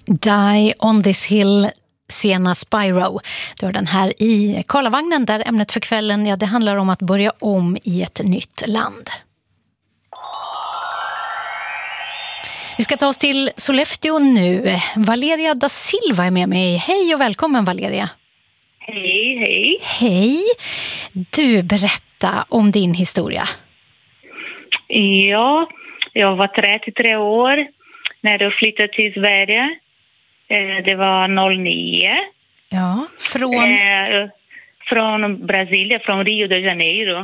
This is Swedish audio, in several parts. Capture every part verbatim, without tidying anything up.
Die on this hill, Sienna Spyro. Du har den här i Karlavagnen där ämnet för kvällen, ja, det handlar om att börja om i ett nytt land. Vi ska ta oss till Sollefteå nu. Valeria da Silva är med mig. Hej och välkommen, Valeria. Hej, hej. Hej. Du, berätta om din historia. Ja, jag var trettiotre år när jag flyttade till Sverige. Det var noll nio. Ja, från? Eh, från Brasilien, från Rio de Janeiro.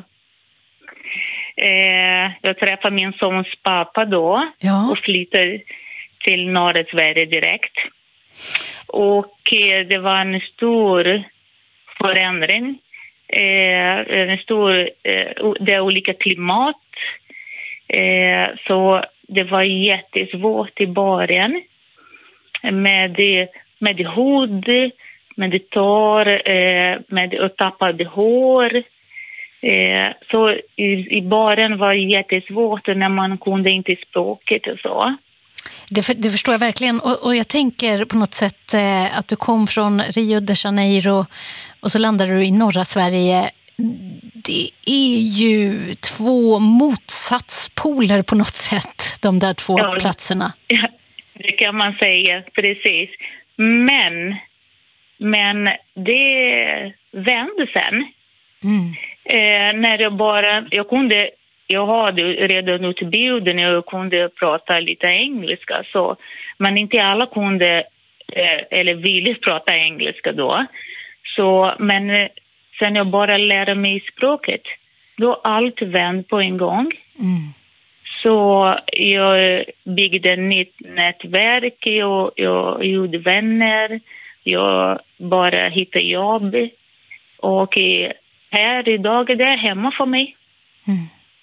Eh, jag träffade min sons pappa då, ja, och flyttade till norra Sverige direkt. Och eh, det var en stor förändring. Eh, en stor, eh, det är olika klimat. Eh, så det var jättesvårt i början. Med, med hud, med tår, eh, med tappade hår. Eh, så i, i början var det jättesvårt när man kunde inte språket och så. Det, för, det förstår jag verkligen. Och, och jag tänker på något sätt eh, att du kom från Rio de Janeiro och så landade du i norra Sverige. Det är ju två motsatspoler på något sätt, de där två ja, platserna. Ja, det kan man säga, precis. Men, men det vände sen. Mm. Eh, när jag bara, jag kunde, jag hade redan utbildning och jag kunde prata lite engelska, så, men inte alla kunde eh, eller ville prata engelska då. Så, men sen jag bara lärde mig språket, då allt vände på en gång. Mm. Så jag byggde ett nytt nätverk, jag, jag gjorde vänner, jag bara hittade jobb. Och här idag är det hemma för mig. Mm.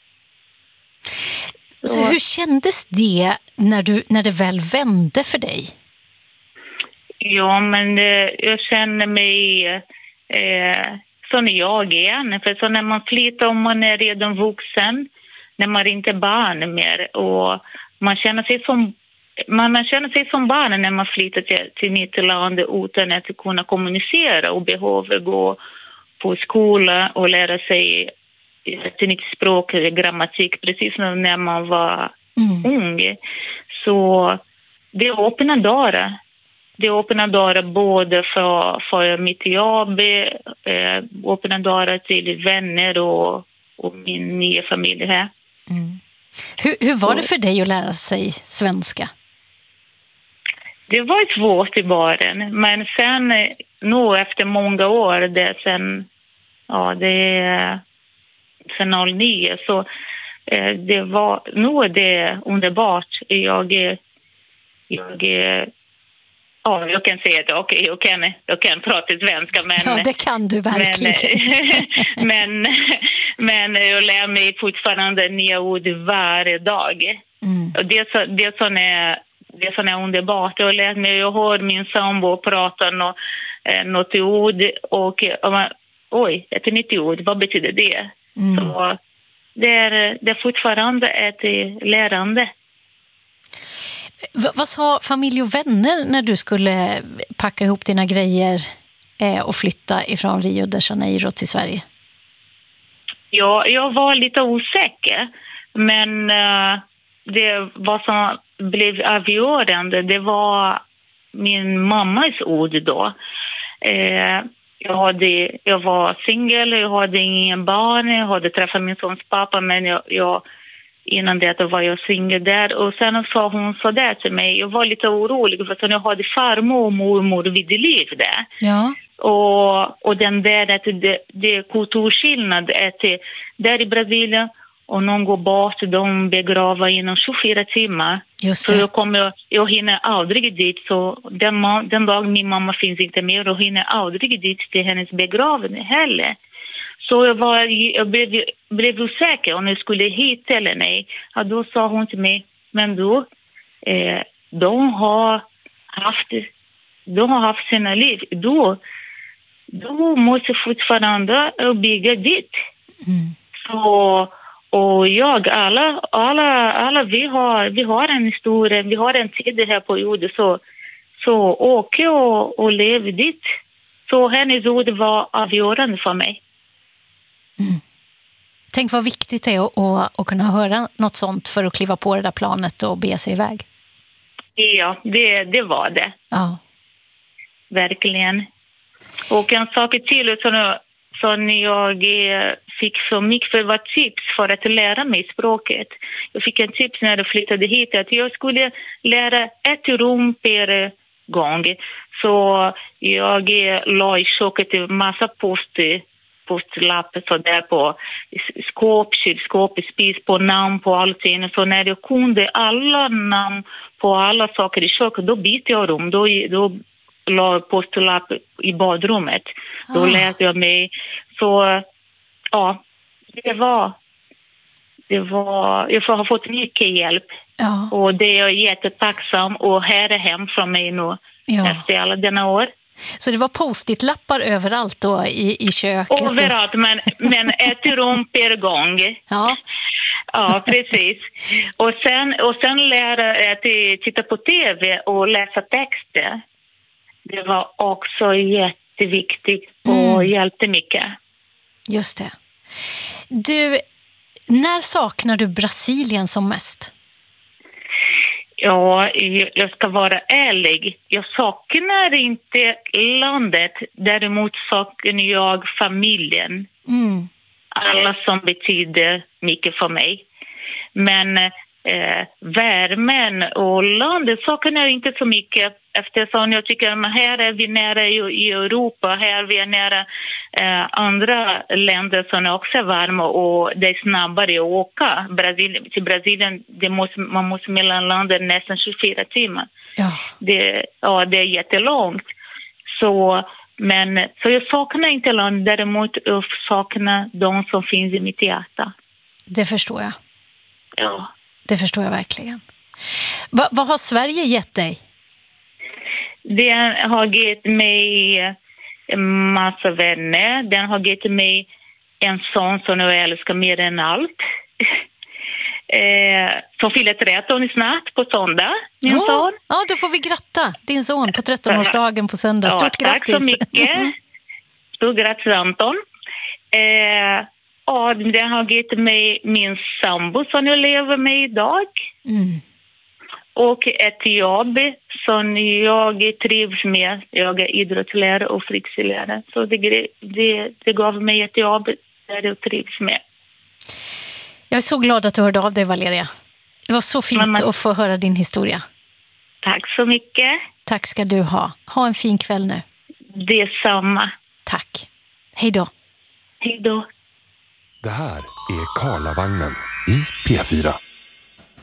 Så, så hur kändes det när, du, när det väl vände för dig? Ja, men eh, jag känner mig eh, som jag igen. För så när man flyttar och man är redan vuxen, när man inte är barn mer, och man känner sig som man, man känner sig som barn när man flyttar till, till nytt land utan att kunna kommunicera och behöver gå på skola och lära sig ett nytt språk, grammatik, precis som när man var mm. ung. Så det öppnar dörrar. Det öppnar dörrar både för, för mitt jobb, eh, öppnar dörrar till vänner och, och min nya familj här. Mm. Hur, hur var det för dig att lära sig svenska? Det var svårt i början, men sen nu efter många år, det sen, ja, det är sen noll nio, så eh, det var, nu är det underbart. Jag, jag, ja, jag kan säga att okej, okay, jag, kan, jag kan prata svenska, men... Ja, det kan du verkligen. Men, men, men jag lär mig fortfarande nya ord varje dag. Mm. Och det, så, det, så är, det som är underbart. Jag lär mig, jag hör min sambo prata något, något ord och, och man, oj, ett nytt ord, vad betyder det? Mm. Så det är, det är fortfarande ett lärande. V- vad sa familj och vänner när du skulle packa ihop dina grejer eh, och flytta ifrån Rio de Janeiro till Sverige? Ja, jag var lite osäker, men uh, det vad som blev avgörande, det var min mammas ord då. Uh, jag, hade, jag var singel, jag hade ingen barn, jag hade träffat min sons pappa, men jag, jag innan det var jag singel där. Och sen sa hon så där till mig, jag var lite orolig för att jag hade farmor och mormor vid liv där. Ja. Och, och den där, att det, det är kulturskillnad, att där i Brasilien, och någon går bort, de begravar inom tjugofyra timmar. Just det. Så jag, kommer, jag hinner aldrig dit, så den, den dag min mamma finns inte mer, och hinner aldrig dit till hennes begravning heller. Så jag, var, jag blev, blev osäker om jag skulle hit eller nej. Och då sa hon till mig, men då, eh, de, har haft, de har haft sina liv. Då, då måste fortfarande bygga dit. Mm. Så, och jag, alla, alla, alla vi, har, vi har en historia, vi har en tid här på jorden. Så Så åker jag och, och lever dit. Så hennes ord var avgörande för mig. Mm. Tänk vad viktigt det är att, att, att kunna höra något sånt för att kliva på det där planet och be sig iväg. Ja, det, det var det. Ja. Verkligen. Och en sak till så, så när jag fick så mycket för var tips för att lära mig språket. Jag fick en tips när jag flyttade hit att jag skulle lära ett rum per gång. Så jag la i köket en massa post, postlappar så där på skåp, kylskåp, spis på namn på allting. Så när jag kunde alla namn på alla saker i köket, då bytte jag rum. Då, då la postlapp i badrummet. Då ah. lärde jag mig. Så ja, det var... Det var, jag har fått mycket hjälp. Ja. Och det är jag jättetacksam. Och här är hem från mig nu. Ja. Efter alla denna år. Så det var post-it-lappar överallt då i, i köket? Överallt, och... men, men ett rum per gång. Ja. Ja, precis. Och sen, och sen lära att titta på tv och läsa texter. Det var också jätteviktigt och mm. hjälpte mycket. Just det. Du, när saknar du Brasilien som mest? Ja, jag ska vara ärlig. Jag saknar inte landet. Däremot saknar jag familjen. Mm. Alla som betyder mycket för mig. Men eh, värmen och landet saknar jag inte så mycket. Eftersom jag tycker att här är vi nära i, i Europa. Här är vi nära eh, andra länder som också är varma. Och det är snabbare att åka. Brasilien, till Brasilien det måste, man måste mellan länder nästan tjugofyra timmar. Ja. Det, ja, det är jättelångt. Så, men, så jag saknar inte landet. Däremot jag saknar de som finns i mitt hjärta. Det förstår jag. Ja. Det förstår jag verkligen. Va, vad har Sverige gett dig? Den har gett mig en massa vänner. Den har gett mig en son som jag älskar mer än allt. eh, som fyller tretton snart på söndag, min oh, son. Ja, då får vi gratta din son på trettonårsdagen på söndag. Stort ja, grattis. Tack så mycket. Stort grattis, Anton. Eh, ja, den har gett mig min sambo som jag lever med idag. Mm. Och ett jobb som jag trivs med. Jag är idrottslärare och fritidslärare. Så det, det, det gav mig ett jobb där jag trivs med. Jag är så glad att du hörde av dig, Valeria. Det var så fint Mamma. Att få höra din historia. Tack så mycket. Tack ska du ha. Ha en fin kväll nu. Detsamma. Tack. Hej då. Hej då. Det här är Karlavagnen i P fyra.